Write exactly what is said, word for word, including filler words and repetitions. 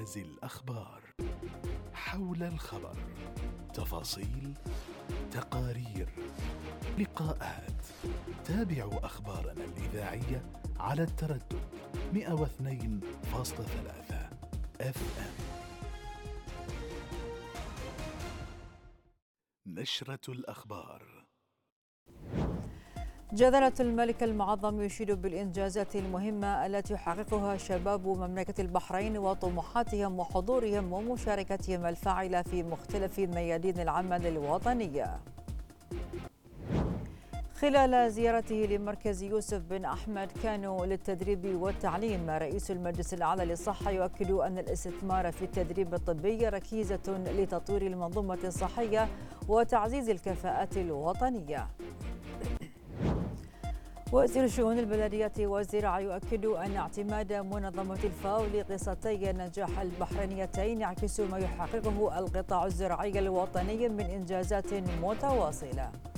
أبرز الأخبار حول الخبر، تفاصيل، تقارير، لقاءات. تابعوا أخبارنا الإذاعية على التردد مئة واثنين فاصلة ثلاثة إف إم. نشرة الأخبار. جلالة الملك المعظم يشيد بالإنجازات المهمة التي يحققها شباب مملكة البحرين وطموحاتهم وحضورهم ومشاركتهم الفاعلة في مختلف ميادين العمل الوطنية. خلال زيارته لمركز يوسف بن أحمد كانوا للتدريب والتعليم، رئيس المجلس الأعلى للصحة يؤكد أن الاستثمار في التدريب الطبي ركيزة لتطوير المنظومة الصحية وتعزيز الكفاءات الوطنية. وزير شؤون البلديات والزراعة يؤكد أن اعتماد منظمة الفاو لقصتي النجاح البحرينيتين يعكس ما يحققه القطاع الزراعي الوطني من إنجازات متواصلة.